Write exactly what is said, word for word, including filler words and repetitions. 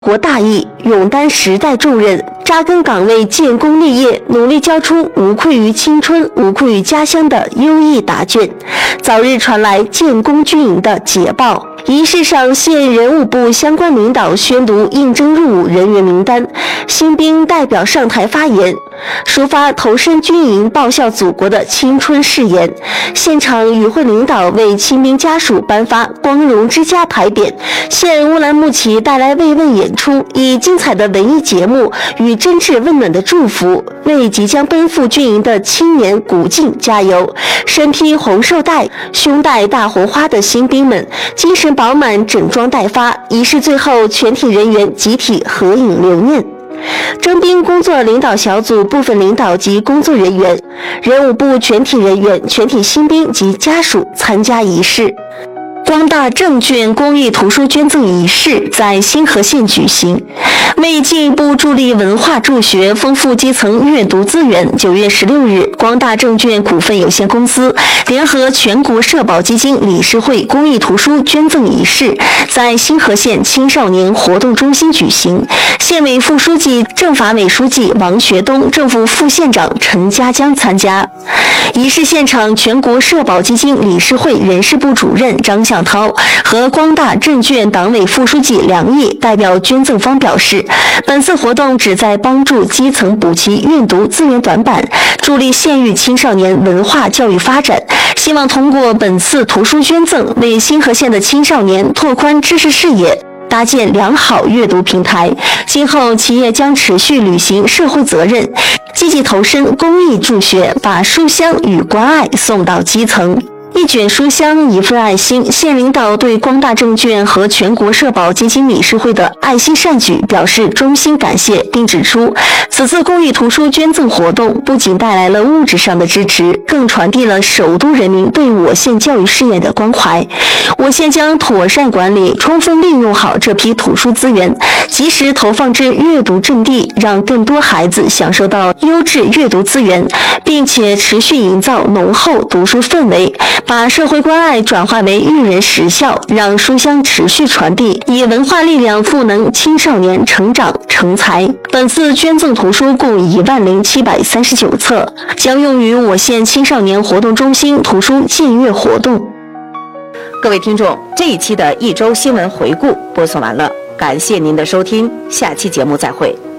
国大义，勇担时代重任，扎根岗位，建功立业，努力交出无愧于青春、无愧于家乡的优异答卷。早日传来建功军营的捷报。仪式上，县人武部相关领导宣读应征入伍人员名单，新兵代表上台发言，抒发投身军营报效祖国的青春誓言。现场与会领导为亲兵家属颁发光荣之家牌匾，县乌兰牧骑带来慰问演出，以精彩的文艺节目与真挚温暖的祝福，为即将奔赴军营的青年鼓劲加油。身披红绶带、胸带大红花的新兵们精神饱满，整装待发。仪式最后，全体人员集体合影留念。征兵工作领导小组部分领导及工作人员、人武部全体人员、全体新兵及家属参加仪式。光大证券公益图书捐赠仪式在新河县举行。为进一步助力文化助学，丰富基层阅读资源，九月十六日，光大证券股份有限公司联合全国社保基金理事会公益图书捐赠仪式在新河县青少年活动中心举行。县委副书记、政法委书记王学东，政府副县长陈家江参加。仪式现场，全国社保基金理事会人事部主任张向涛和光大证券党委副书记梁毅代表捐赠方表示，本次活动旨在帮助基层补齐阅读资源短板，助力县域青少年文化教育发展。希望通过本次图书捐赠，为新河县的青少年拓宽知识视野，搭建良好阅读平台。今后企业将持续履行社会责任，积极投身公益助学，把书香与关爱送到基层。一卷书香，一份爱心。县领导对光大证券和全国社保基金理事会的爱心善举表示衷心感谢，并指出，此次公益图书捐赠活动不仅带来了物质上的支持，更传递了首都人民对我县教育事业的关怀。我县将妥善管理，充分利用好这批图书资源，及时投放至阅读阵地，让更多孩子享受到优质阅读资源，并且持续营造浓厚读书氛围，把社会关爱转化为育人实效，让书香持续传递，以文化力量赋能青少年成长成才。本次捐赠图书共一万零七百三十九册，将用于我县青少年活动中心图书借阅活动。 各位听众，这一期的一周新闻回顾播送完了，感谢您的收听，下期节目再会。